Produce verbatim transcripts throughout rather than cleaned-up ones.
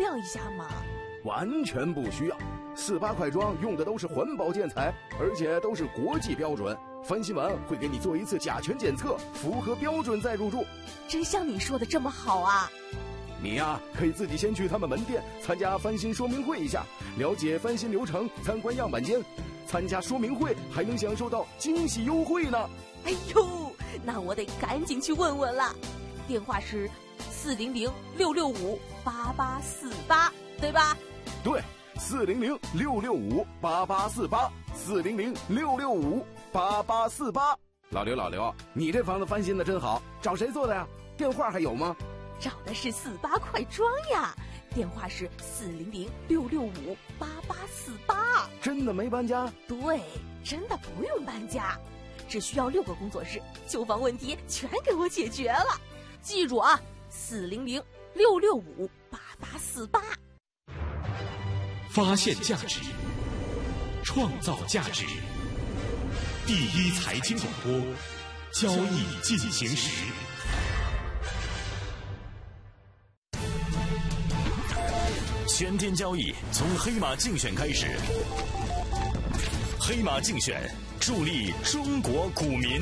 亮一下嘛？ 完全不需要，四八快装用的都是环保建材，而且都是国际标准。翻新完会给你做一次甲醛检测，符合标准再入住。 真像你说的这么好啊？ 你呀、啊，可以自己先去他们门店参加翻新说明会一下，了解翻新流程，参观样板间。参加说明会还能享受到惊喜优惠呢。 哎呦，那我得赶紧去问问了。电话是四零零六六五八八四八，对吧？ 对，四零零六六五八八四八，四零零六六五八八四八。老刘，老刘，你这房子翻新的真好，找谁做的呀？电话还有吗？ 找的是四八快装呀，电话是四零零六六五八八四八。 真的没搬家？ 对，真的不用搬家，只需要六个工作日，修房问题全给我解决了。记住啊，四零零六六五八八四八。 发现价值，创造价值。第一财经广播，交易进行时。 全天交易从黑马竞选开始，黑马竞选助力中国股民。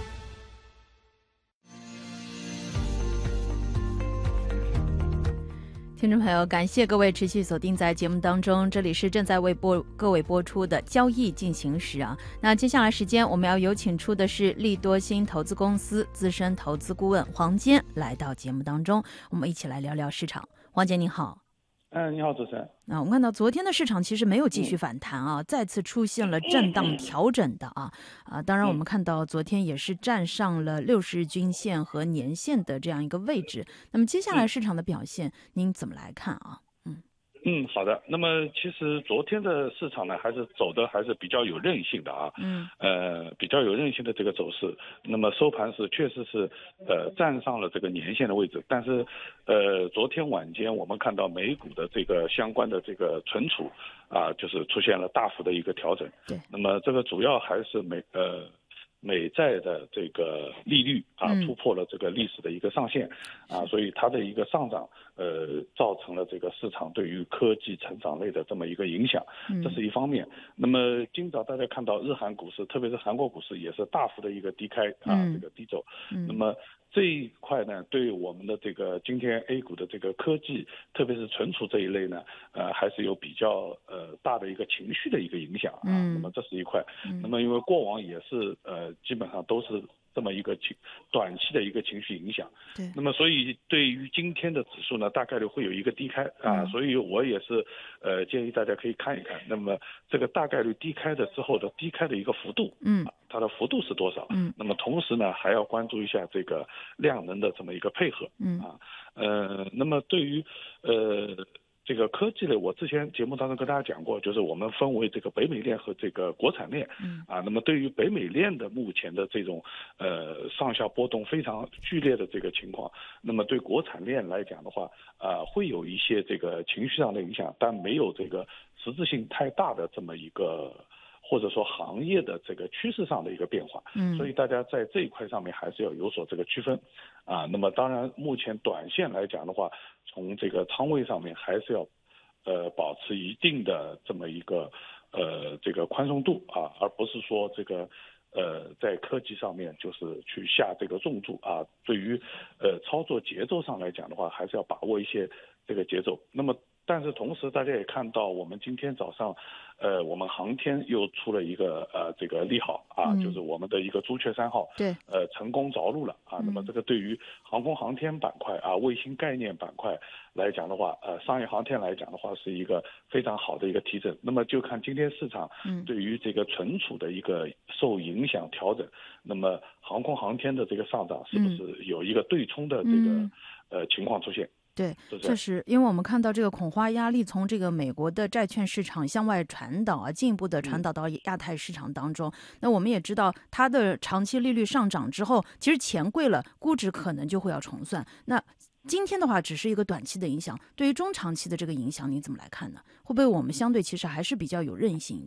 听众朋友，感谢各位持续锁定在节目当中，这里是正在为播各位播出的交易进行时啊。那接下来时间我们要有请出的是利多新投资公司资深投资顾问黄坚来到节目当中，我们一起来聊聊市场。黄坚您好。 嗯，你好，主持人。 啊，我们看到昨天的市场其实没有继续反弹啊，嗯、再次出现了震荡调整的啊啊，当然我们看到昨天也是站上了六十日均线和年线的这样一个位置。那么接下来市场的表现，嗯、您怎么来看啊？嗯。 嗯，好的。那么其实昨天的市场呢，还是走的还是比较有韧性的啊。 嗯。 呃，比较有韧性的这个走势。那么收盘是确实是呃站上了这个年线的位置，但是呃昨天晚间我们看到美股的这个相关的这个存储啊，就是出现了大幅的一个调整。 对。 那么这个主要还是美呃。美债的这个利率啊突破了这个历史的一个上限啊，所以它的一个上涨呃造成了这个市场对于科技成长类的这么一个影响，这是一方面。那么今早大家看到日韩股市，特别是韩国股市也是大幅的一个低开啊，这个低走。那么这一块呢，对我们的这个今天 A 股的这个科技，特别是存储这一类呢，呃，还是有比较呃大的一个情绪的一个影响啊。 嗯、 那么这是一块。那么因为过往也是呃基本上都是这么一个情短期的一个情绪影响。 对。 那么所以对于今天的指数呢，大概率会有一个低开啊，嗯、所以我也是呃建议大家可以看一看，那么这个大概率低开的之后的低开的一个幅度。 嗯。 它的幅度是多少？ 嗯， 那么同时呢，还要关注一下这个量能的这么一个配合。 嗯啊，呃，那么对于呃这个科技类，我之前节目当中跟大家讲过，就是我们分为这个北美链和这个国产链。 嗯啊，那么对于北美链的目前的这种呃上下波动非常剧烈的这个情况，那么对国产链来讲的话，啊、呃，会有一些这个情绪上的影响，但没有这个实质性太大的这么一个。或者说行业的这个趋势上的一个变化， 嗯， 所以大家在这一块上面还是要有所这个区分，啊，那么当然目前短线来讲的话，从这个仓位上面还是要，呃，保持一定的这么一个呃这个宽松度啊，而不是说这个呃在科技上面就是去下这个重注啊，对于呃操作节奏上来讲的话，还是要把握一些这个节奏。那么。但是同时，大家也看到，我们今天早上，呃，我们航天又出了一个呃这个利好啊，嗯、就是我们的一个朱雀三号， 对， 呃，成功着陆了啊。嗯、那么这个对于航空航天板块啊、卫星概念板块来讲的话，呃，商业航天来讲的话，是一个非常好的一个提振。那么就看今天市场对于这个存储的一个受影响调整，嗯、那么航空航天的这个上涨是不是有一个对冲的这个、嗯、呃情况出现？ 对，确实，因为我们看到这个恐慌压力从这个美国的债券市场向外传导啊，进一步的传导到亚太市场当中。嗯、那我们也知道，它的长期利率上涨之后，其实钱贵了，估值可能就会要重算。那今天的话，只是一个短期的影响，对于中长期的这个影响，你怎么来看呢？会不会我们相对其实还是比较有韧性一点呢？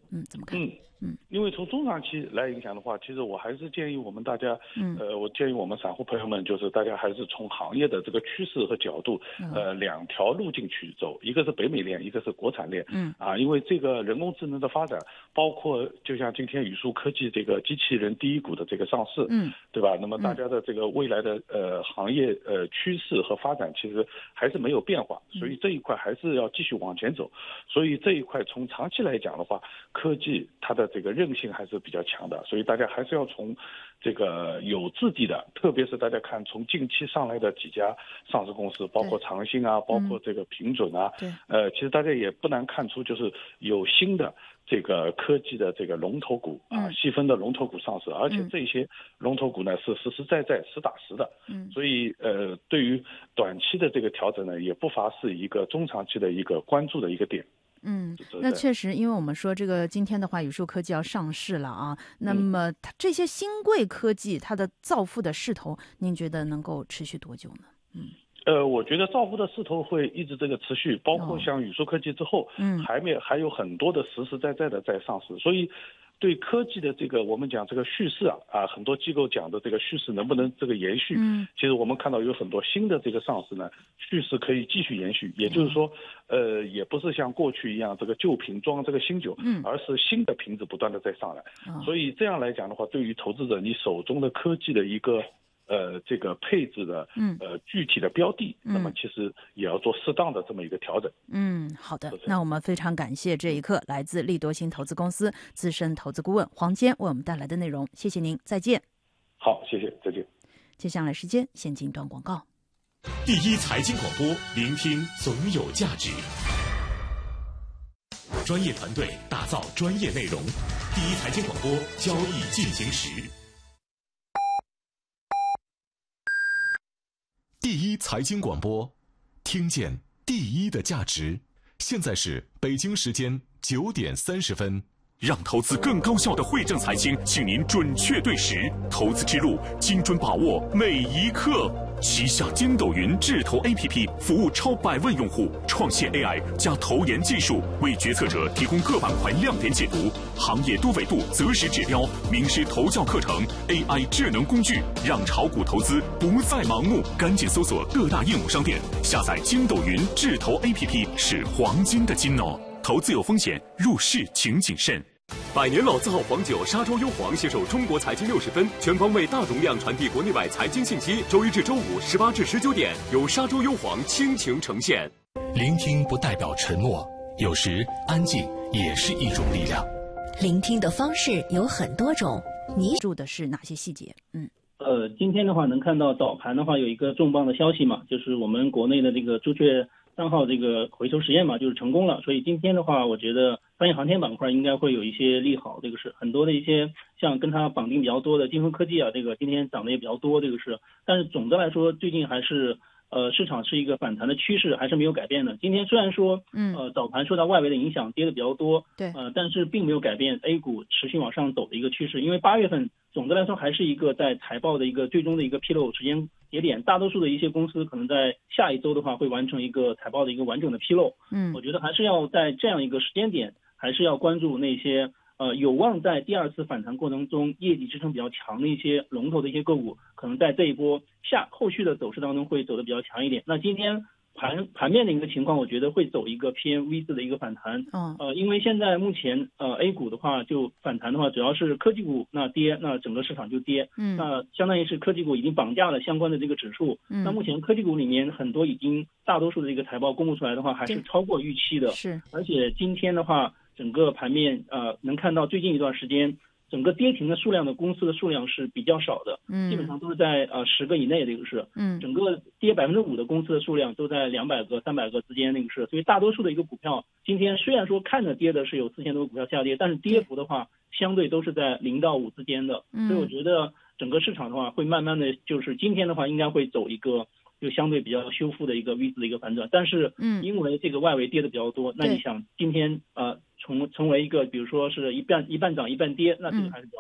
嗯，怎么看？ 嗯嗯，因为从中长期来影响的话，其实我还是建议我们大家，嗯，呃，我建议我们散户朋友们，就是大家还是从行业的这个趋势和角度，嗯、呃，两条路径去走，一个是北美链，一个是国产链，嗯，啊，因为这个人工智能的发展，包括就像今天宇树科技这个机器人第一股的这个上市，嗯，对吧？那么大家的这个未来的呃行业呃趋势和发展，其实还是没有变化，所以这一块还是要继续往前走。所以这一块从长期来讲的话，科技它的这个韧性还是比较强的，所以大家还是要从这个有质地的，特别是大家看从近期上来的几家上市公司，包括长兴啊，包括这个平准啊，对，呃，其实大家也不难看出，就是有新的这个科技的这个龙头股啊，细分的龙头股上市，而且这些龙头股呢是实实在在、实打实的，嗯，所以呃，对于短期的这个调整呢，也不乏是一个中长期的一个关注的一个点。 嗯，那确实，因为我们说这个今天的话，宇树科技要上市了啊。那么它这些新贵科技，它的造富的势头，您觉得能够持续多久呢？嗯， 呃，我觉得造富的势头会一直这个持续，包括像宇树科技之后，嗯，还没还有很多的实实在在的在上市，所以。对科技的这个我们讲这个叙事啊啊，很多机构讲的这个叙事能不能这个延续？嗯，其实我们看到有很多新的这个上市呢，叙事可以继续延续，也就是说，呃，也不是像过去一样这个旧瓶装这个新酒，嗯，而是新的瓶子不断的在上来。嗯，所以这样来讲的话，对于投资者你手中的科技的一个。呃，这个配置的，嗯，呃，具体的标的，嗯，那么其实也要做适当的这么一个调整。 嗯，好的，那我们非常感谢这一刻来自利多星投资公司资深投资顾问黄坚为我们带来的内容，谢谢您，再见。 好，谢谢，再见。 接下来时间先进段广告。 第一财经广播，聆听总有价值。专业团队打造专业内容，第一财经广播，交易进行时。第一财经广播，听见第一的价值。现在是北京时间九点三十分。让投资更高效的汇正财经，请您准确对时，投资之路精准把握每一刻。旗下筋斗云智投 A P P 服务超百万用户，创现 A I 加投研技术，为决策者提供各板块亮点解读、行业多维度择时指标、名师投教课程、A I 智能工具，让炒股投资不再盲目。赶紧搜索各大应用商店，下载筋斗云智投 A P P 是黄金的金哦。投资有风险，入市请谨慎。百年老字号黄酒沙洲优黄携手中国财经六十分，全方位大容量传递国内外财经信息。周一至周五十八至十九点，由沙洲优黄倾情呈现。聆听不代表沉默，有时安静也是一种力量。 聆听的方式有很多种，你注的是哪些细节？嗯。 呃，今天的话能看到早盘的话有一个重磅的消息嘛，就是我们国内的这个朱雀三号这个回收实验嘛，就是成功了。所以今天的话，我觉得商业航天板块应该会有一些利好，这个是很多的一些像跟它绑定比较多的金风科技啊，这个今天涨得也比较多，这个是。但是总的来说，最近还是呃市场是一个反弹的趋势，还是没有改变的。今天虽然说嗯呃早盘受到外围的影响跌的比较多，对，呃但是并没有改变 A 股持续往上走的一个趋势，因为八月份总的来说还是一个在财报的一个最终的一个披露时间节点，大多数的一些公司可能在下一周的话会完成一个财报的一个完整的披露。嗯，我觉得还是要在这样一个时间点，还是要关注那些呃有望在第二次反弹过程中业绩支撑比较强的一些龙头的一些个股，可能在这一波下后续的走势当中会走得比较强一点。那今天盘盘面的一个情况，我觉得会走一个偏 V 字的一个反弹。嗯，呃，因为现在目前呃 A 股的话，就反弹的话，主要是科技股那跌，那整个市场就跌。嗯，那相当于是科技股已经绑架了相关的这个指数。嗯，那目前科技股里面很多已经大多数的这个财报公布出来的话，还是超过预期的。是，而且今天的话，整个盘面呃能看到最近一段时间。整个跌停的数量的公司的数量是比较少的，嗯，基本上都是在呃十个以内，这个是，嗯，整个跌百分之五的公司的数量都在两百个、三百个之间，那个是，所以大多数的一个股票，今天虽然说看着跌的是有四千多个股票下跌，但是跌幅的话，相对都是在零到五之间的，嗯，所以我觉得整个市场的话，会慢慢的就是今天的话，应该会走一个就相对比较修复的一个 V 字的一个反转，但是，嗯，因为这个外围跌的比较多，那你想今天呃。从成为一个，比如说是一半一半涨一半跌，那这个还是比较难的。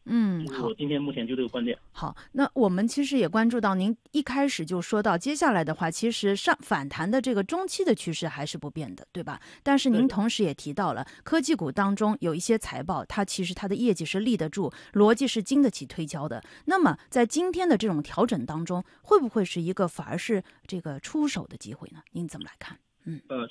嗯，好， 我今天目前就这个观点。 好，那我们其实也关注到，您一开始就说到，接下来的话，其实上反弹的这个中期的趋势还是不变的，对吧？但是您同时也提到了，科技股当中有一些财报，它其实它的业绩是立得住，逻辑是经得起推敲的。那么在今天的这种调整当中，会不会是一个反而是这个出手的机会呢？您怎么来看？嗯， 呃，